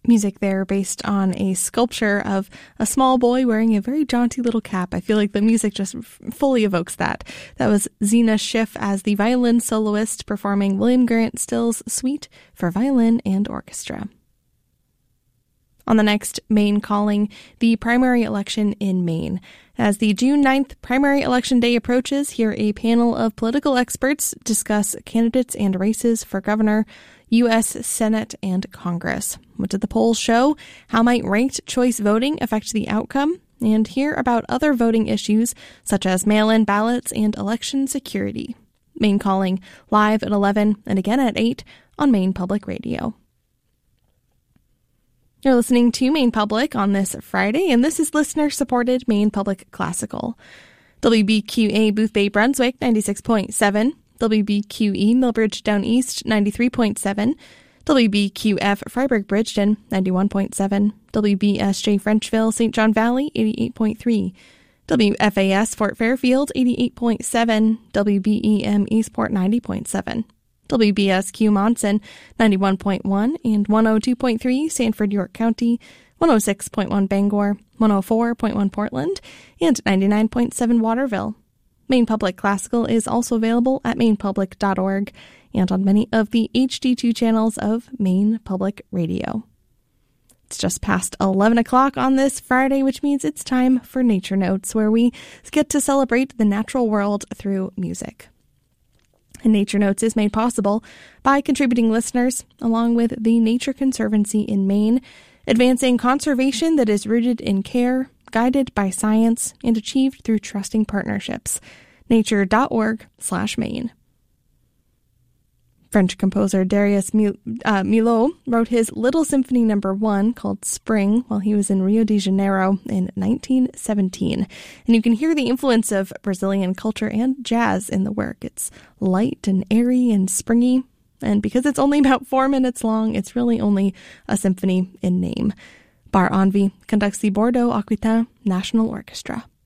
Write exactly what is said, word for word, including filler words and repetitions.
Music there based on a sculpture of a small boy wearing a very jaunty little cap. I feel like the music just f- fully evokes that. That was Zena Schiff as the violin soloist performing William Grant Still's Suite for Violin and Orchestra. On the next Maine Calling, the primary election in Maine. As the June ninth primary election day approaches, here a panel of political experts discuss candidates and races for governor, U S Senate, and Congress. What did the polls show? How might ranked choice voting affect the outcome? And hear about other voting issues such as mail-in ballots and election security. Maine Calling, live at eleven and again at eight on Maine Public Radio. You're listening to Maine Public on this Friday, and this is listener-supported Maine Public Classical. W B Q A Boothbay Brunswick, ninety-six point seven. W B Q E Millbridge Down East, ninety-three point seven. W B Q F Freiburg Bridgeton, ninety-one point seven. W B S J Frenchville Saint John Valley, eighty-eight point three. W F A S Fort Fairfield, eighty-eight point seven. W B E M Eastport, ninety point seven. W B S Q Monson, ninety-one point one, and one oh two point three Sanford, York County, one oh six point one Bangor, one oh four point one Portland, and ninety-nine point seven Waterville. Maine Public Classical is also available at maine public dot org and on many of the H D two channels of Maine Public Radio. It's just past eleven o'clock on this Friday, which means it's time for Nature Notes, where we get to celebrate the natural world through music. And Nature Notes is made possible by contributing listeners, along with the Nature Conservancy in Maine, advancing conservation that is rooted in care, guided by science, and achieved through trusting partnerships. nature.org slash Maine. French composer Darius uh, Milhaud wrote his Little Symphony Number One called Spring while he was in Rio de Janeiro in nineteen seventeen. And you can hear the influence of Brazilian culture and jazz in the work. It's light and airy and springy. And because it's only about four minutes long, it's really only a symphony in name. Bar Envy conducts the Bordeaux Aquitaine National Orchestra.